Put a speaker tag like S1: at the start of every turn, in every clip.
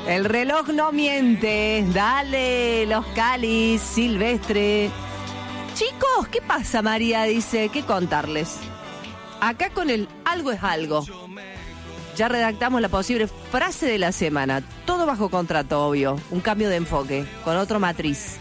S1: El reloj no miente. Dale, los Calis, Silvestre. Chicos, ¿qué pasa, María? Dice, ¿qué contarles? Acá con el algo es algo. Ya redactamos la posible frase de la semana. Todo bajo contrato, obvio. Un cambio de enfoque, con otro matiz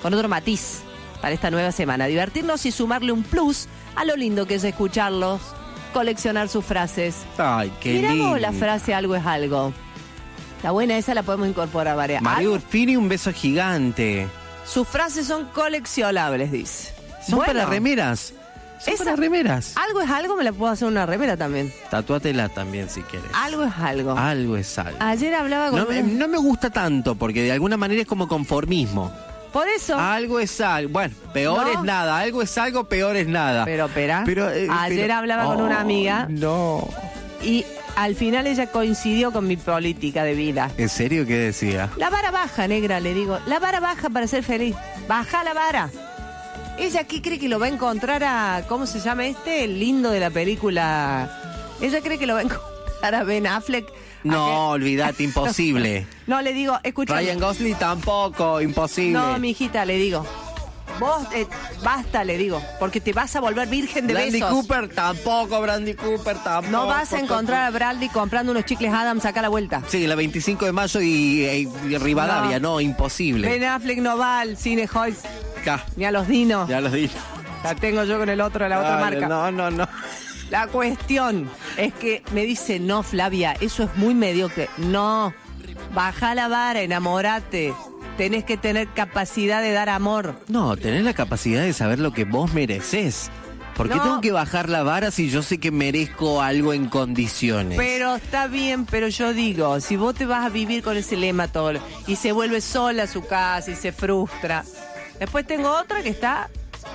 S1: para esta nueva semana. Divertirnos y sumarle un plus a lo lindo que es escucharlos, coleccionar sus frases.
S2: Ay, qué
S1: Miramos
S2: lindo.
S1: la frase algo es algo. La buena esa la podemos incorporar, María.
S2: María Urfini, un beso gigante.
S1: Sus frases son coleccionables, dice.
S2: Son
S1: Bueno,
S2: para remeras. Son
S1: esa-
S2: para remeras.
S1: Algo es algo, me la puedo hacer una remera también.
S2: Tatúatela también si quieres.
S1: Algo es algo.
S2: Algo es algo.
S1: Ayer hablaba con...
S2: No me gusta tanto porque de alguna manera es como conformismo.
S1: Por eso...
S2: Algo es algo. Bueno, peor
S1: No.
S2: es nada. Algo es algo, peor es nada.
S1: Pero, espera. Ayer
S2: pero-
S1: hablaba con una amiga
S2: No.
S1: y al final ella coincidió con mi política de vida.
S2: ¿En serio qué decía?
S1: La vara baja, negra, le digo. La vara baja para ser feliz. Baja la vara. Ella, ¿qué cree que lo va a encontrar a... ¿Cómo se llama este? El lindo de la película. Ella cree que lo va a encontrar a Ben Affleck.
S2: No, olvídate, imposible.
S1: No, le digo, escucha.
S2: Ryan Gosling tampoco, imposible.
S1: No, mi hijita, le digo. Vos, basta, le digo, porque te vas a volver virgen de
S2: Brandy
S1: besos.
S2: Cooper tampoco, Brandy Cooper tampoco.
S1: No vas a encontrar a Bradley comprando unos chicles Adams acá a la vuelta.
S2: Sí, la 25 de mayo y Rivadavia, no, imposible.
S1: Ben Affleck no va al cine Hoyts
S2: Ya,
S1: ni a los Dinos.
S2: ya lo dije.
S1: La tengo yo con el otro, la otra
S2: Dale,
S1: marca.
S2: No.
S1: La cuestión es que me dice, no, Flavia, eso es muy mediocre. No, baja la vara, enamorate. Tenés que tener capacidad de dar amor.
S2: No, tenés la capacidad de saber lo que vos mereces. ¿Por qué
S1: No.
S2: tengo que bajar la vara si yo sé que merezco algo en condiciones?
S1: Pero está bien, pero yo digo, si vos te vas a vivir con ese lema todo y se vuelve sola a su casa y se frustra. Después tengo otra que está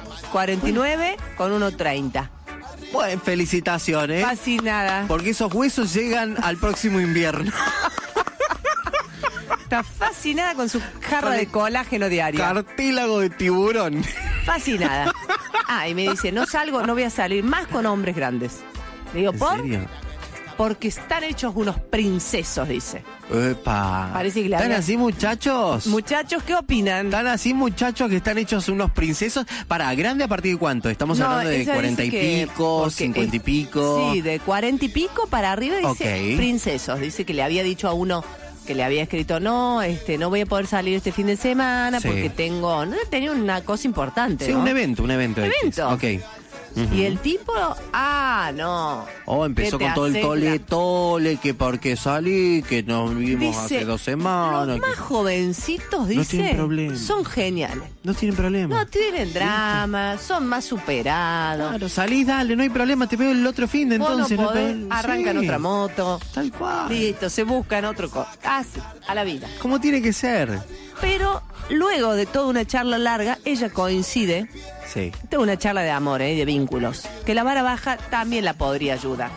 S1: 49 con 1.30.
S2: Bueno, felicitaciones.
S1: Fascinada.
S2: Porque esos huesos llegan al próximo invierno.
S1: Está fascinada con su jarra de colágeno diaria.
S2: Cartílago de tiburón.
S1: Fascinada. Ah, y me dice, no voy a salir más con hombres grandes. Le digo,
S2: ¿En
S1: ¿por?
S2: serio?
S1: Porque están hechos unos princesos, dice.
S2: Epa.
S1: Parece que le
S2: ¿Están
S1: había-
S2: así, muchachos?
S1: Muchachos, ¿qué opinan?
S2: ¿Están así, muchachos, que están hechos unos princesos? Para, ¿grande a partir de cuánto? Estamos
S1: No,
S2: hablando de
S1: ella
S2: 40 y
S1: dice que-
S2: pico,
S1: porque
S2: 50 y pico.
S1: Sí, de 40 y pico para arriba dice
S2: Ok.
S1: princesos. Dice que le había dicho a uno que le había escrito, no voy a poder salir este fin de semana
S2: Sí.
S1: porque tenía una cosa importante.
S2: Sí,
S1: ¿no?
S2: un evento.
S1: ¿Evento?
S2: X. Ok.
S1: Y el tipo, no.
S2: Oh, empezó
S1: ¿Qué te
S2: con todo el
S1: haces
S2: tole, que porque salí, que nos vimos
S1: Dice,
S2: hace 2 semanas.
S1: Los
S2: que-
S1: más jovencitos, dice,
S2: tienen problema.
S1: son geniales.
S2: No tienen problema.
S1: No tienen drama, son más superados.
S2: Claro, salís, dale, no hay problema, te veo el otro fin de
S1: Vos
S2: entonces.
S1: no podés,
S2: te-
S1: arrancan
S2: Sí,
S1: otra moto.
S2: Tal cual.
S1: Listo, se buscan otro así, a la vida.
S2: ¿Cómo tiene que ser?
S1: Pero luego de toda una charla larga, ella coincide,
S2: Sí.
S1: toda una charla de amor, de vínculos, que la vara baja también la podría ayudar.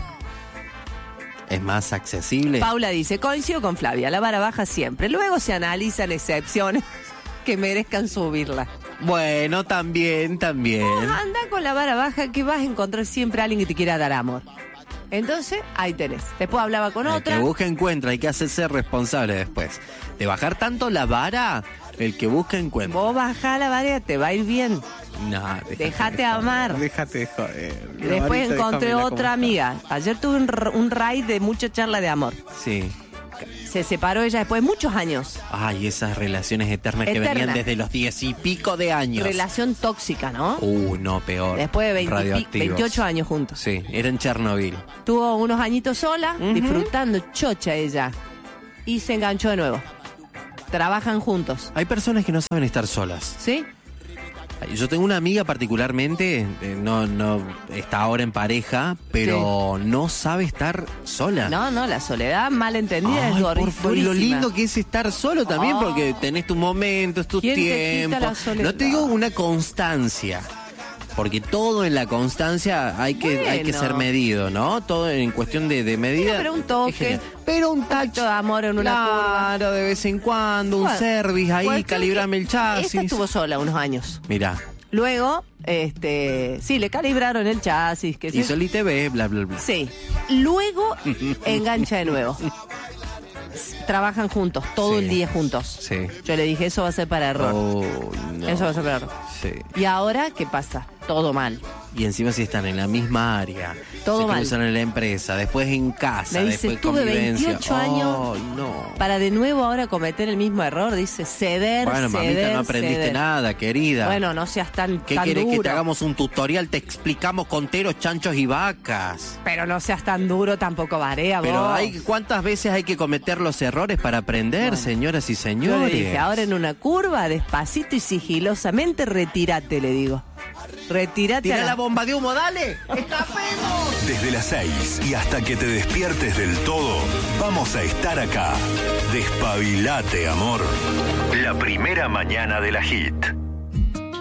S2: Es más accesible.
S1: Paula dice, coincido con Flavia, la vara baja siempre. Luego se analizan excepciones que merezcan subirla.
S2: Bueno, también.
S1: Anda con la vara baja que vas a encontrar siempre a alguien que te quiera dar amor. Entonces, ahí tenés. Después hablaba con
S2: El
S1: otra.
S2: que busca encuentra, hay que hacerse responsable después. De bajar tanto la vara, el que busca encuentra.
S1: Vos bajá la vara, te va a ir bien.
S2: No,
S1: Dejate amar.
S2: Déjate de joder.
S1: Después encontré otra amiga. Ayer tuve un raid de mucha charla de amor.
S2: Sí.
S1: Se separó ella después de muchos años.
S2: Ay, esas relaciones eternas que
S1: Eterna.
S2: venían desde los 10 y pico de años.
S1: Relación tóxica, ¿no?
S2: No, peor.
S1: Después de
S2: Radioactivos.
S1: 28 años juntos.
S2: Sí, era en Chernobyl.
S1: Tuvo unos añitos sola, disfrutando, chocha ella. Y se enganchó de nuevo. Trabajan juntos.
S2: Hay personas que no saben estar solas.
S1: ¿Sí?
S2: Yo tengo una amiga particularmente, no está ahora en pareja, pero no sabe estar sola.
S1: No, la soledad mal entendida
S2: Ay,
S1: es
S2: por favor, y lo
S1: durísima.
S2: lindo que es estar solo también,
S1: Oh.
S2: porque tenés tus momentos, tus
S1: ¿Quién te quita la
S2: tiempos.
S1: soledad?
S2: No te digo una constancia, porque todo en la constancia hay que
S1: Bueno.
S2: ser medido, ¿no? Todo en cuestión de medida.
S1: Pero un toque.
S2: es genial. Pero un
S1: Acto de amor en una curva.
S2: Claro, de vez en cuando, un
S1: Bueno,
S2: service ahí,
S1: cuestión
S2: calibrame
S1: que
S2: el chasis.
S1: Esta estuvo sola unos años.
S2: Mirá,
S1: Luego, sí, le calibraron el chasis. Que
S2: hizo el ITV, bla, bla, bla.
S1: Sí. Luego engancha de nuevo. trabajan juntos, todo
S2: Sí.
S1: el día juntos.
S2: Sí.
S1: Yo le dije, eso va a ser para error.
S2: Oh, no.
S1: Eso va a ser para error.
S2: Sí.
S1: Y ahora, ¿qué pasa? Todo mal.
S2: Y encima si están en la misma área,
S1: Todo
S2: se
S1: mal.
S2: cruzan en la empresa, después en casa,
S1: Me dice,
S2: después
S1: tuve
S2: convivencia.
S1: 28 años
S2: Oh, no.
S1: para de nuevo ahora cometer el mismo error. Dice, ceder,
S2: Bueno, mamita,
S1: ceder,
S2: no aprendiste
S1: ceder.
S2: nada, querida.
S1: Bueno, no seas tan
S2: ¿Qué
S1: tan
S2: querés
S1: duro.
S2: que te hagamos un tutorial? Te explicamos conteros, chanchos y vacas.
S1: Pero no seas tan duro tampoco, Barea,
S2: Pero
S1: vos.
S2: ¿cuántas veces hay que cometer los errores para aprender,
S1: Bueno.
S2: señoras y
S1: Yo
S2: señores?
S1: le dije, ahora en una curva, despacito y sigilosamente, retírate, le digo. Retírate.
S2: Tira
S1: a
S2: la bomba de humo, dale. ¡Escapemos!
S3: Desde las 6 y hasta que te despiertes del todo, vamos a estar acá. Despabilate, amor. La primera mañana de la Hit.